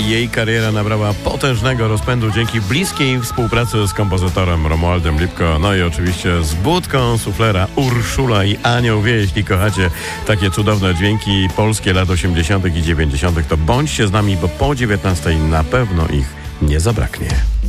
Jej kariera nabrała potężnego rozpędu dzięki bliskiej współpracy z kompozytorem Romualdem Lipko, no i oczywiście z budką suflera Urszula i Anioł Wie. Jeśli kochacie takie cudowne dźwięki polskie lat 80. i 90., to bądźcie z nami, bo po 19 na pewno ich nie zabraknie.